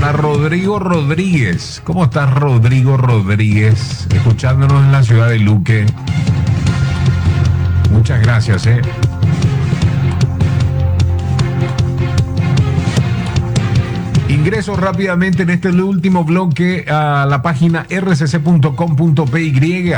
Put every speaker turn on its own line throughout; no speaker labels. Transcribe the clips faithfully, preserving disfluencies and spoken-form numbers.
para Rodrigo Rodríguez. ¿Cómo estás, Rodrigo Rodríguez? Escuchándonos en la ciudad de Luque. Muchas gracias, eh. Ingreso rápidamente en este último bloque a la página r c c punto com punto p y.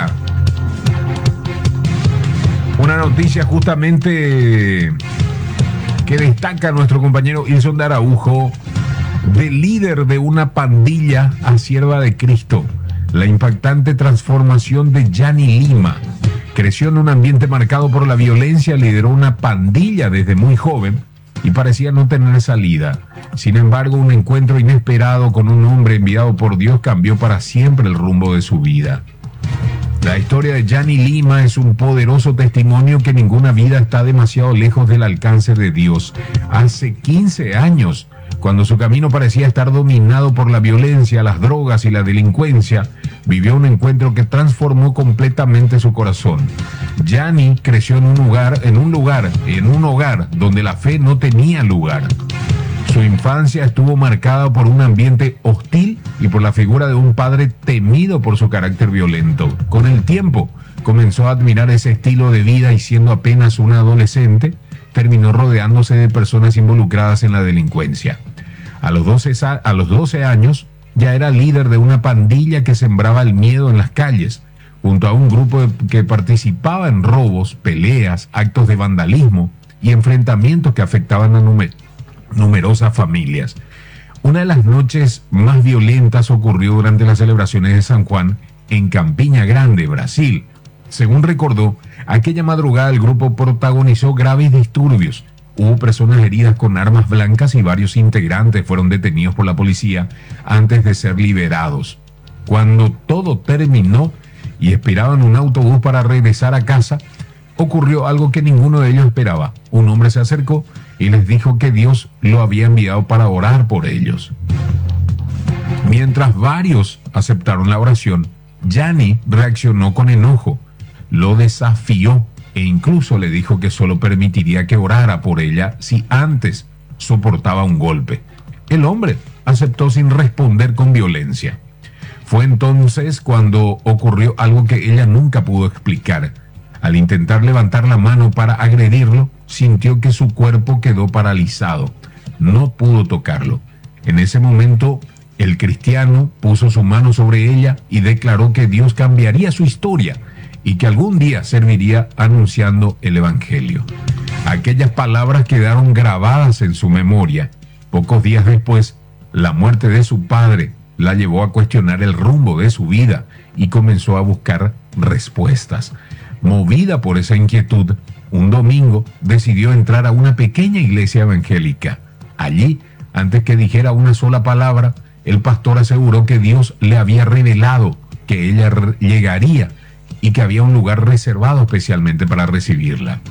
Una noticia justamente que destaca a nuestro compañero Ilson de Araujo, de líder de una pandilla a sierva de Cristo. La impactante transformación de Yanni Lima. Creció en un ambiente marcado por la violencia, lideró una pandilla desde muy joven y parecía no tener salida. Sin embargo, un encuentro inesperado con un hombre enviado por Dios cambió para siempre el rumbo de su vida. La historia de Yanni Lima es un poderoso testimonio que ninguna vida está demasiado lejos del alcance de Dios. Hace quince años, cuando su camino parecía estar dominado por la violencia, las drogas y la delincuencia, vivió un encuentro que transformó completamente su corazón. Yanni creció en un lugar, en un lugar, en un hogar donde la fe no tenía lugar. Su infancia estuvo marcada por un ambiente hostil y por la figura de un padre temido por su carácter violento. Con el tiempo, comenzó a admirar ese estilo de vida y siendo apenas un adolescente, terminó rodeándose de personas involucradas en la delincuencia. A los doce, a los doce años, ya era líder de una pandilla que sembraba el miedo en las calles, junto a un grupo que participaba en robos, peleas, actos de vandalismo y enfrentamientos que afectaban a numer- numerosas familias. Una de las noches más violentas ocurrió durante las celebraciones de San Juan en Campiña Grande, Brasil. Según recordó, aquella madrugada el grupo protagonizó graves disturbios. Hubo personas heridas con armas blancas y varios integrantes fueron detenidos por la policía antes de ser liberados. Cuando todo terminó y esperaban un autobús para regresar a casa, ocurrió algo que ninguno de ellos esperaba. Un hombre se acercó y les dijo que Dios lo había enviado para orar por ellos. Mientras varios aceptaron la oración, Yanni reaccionó con enojo, lo desafió e incluso le dijo que solo permitiría que orara por ella si antes soportaba un golpe. El hombre aceptó sin responder con violencia. Fue entonces cuando ocurrió algo que ella nunca pudo explicar. Al intentar levantar la mano para agredirlo, sintió que su cuerpo quedó paralizado. No pudo tocarlo. En ese momento, el cristiano puso su mano sobre ella y declaró que Dios cambiaría su historia y que algún día serviría anunciando el evangelio. Aquellas palabras quedaron grabadas en su memoria. Pocos días después, la muerte de su padre la llevó a cuestionar el rumbo de su vida y comenzó a buscar respuestas. Movida por esa inquietud, un domingo decidió entrar a una pequeña iglesia evangélica. Allí, antes que dijera una sola palabra, el pastor aseguró que Dios le había revelado que ella llegaría y que había un lugar reservado especialmente para recibirla.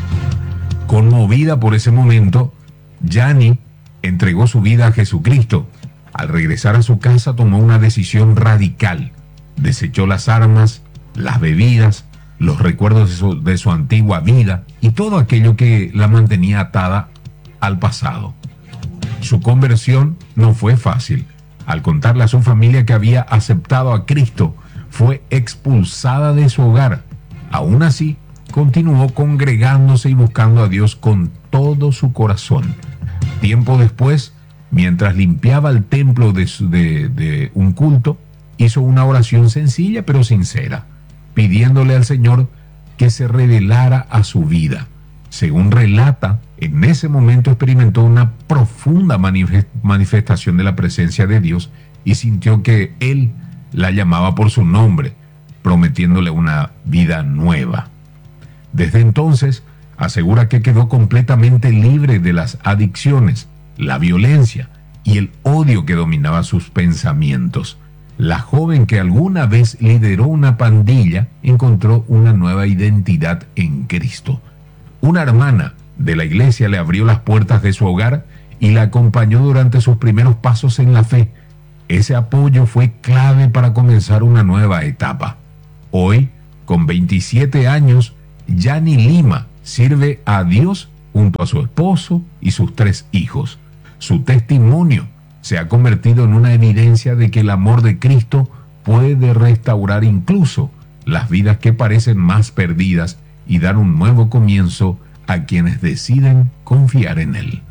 Conmovida por ese momento, Yanni entregó su vida a Jesucristo. Al regresar a su casa tomó una decisión radical. Desechó las armas, las bebidas, los recuerdos de su, de su antigua vida y todo aquello que la mantenía atada al pasado. Su conversión no fue fácil. Al contarle a su familia que había aceptado a Cristo, fue expulsada de su hogar. Aún así, continuó congregándose y buscando a Dios con todo su corazón. Tiempo después, mientras limpiaba el templo de, su, de, de un culto, hizo una oración sencilla pero sincera, pidiéndole al Señor que se revelara a su vida. Según relata, en ese momento experimentó una profunda manifestación de la presencia de Dios y sintió que Él la llamaba por su nombre, prometiéndole una vida nueva. Desde entonces, asegura que quedó completamente libre de las adicciones, la violencia y el odio que dominaba sus pensamientos. La joven que alguna vez lideró una pandilla encontró una nueva identidad en Cristo. Una hermana de la iglesia le abrió las puertas de su hogar y la acompañó durante sus primeros pasos en la fe. Ese apoyo fue clave para comenzar una nueva etapa. Hoy, con veintisiete años, Yanni Lima sirve a Dios junto a su esposo y sus tres hijos. Su testimonio se ha convertido en una evidencia de que el amor de Cristo puede restaurar incluso las vidas que parecen más perdidas y dar un nuevo comienzo a quienes deciden confiar en Él.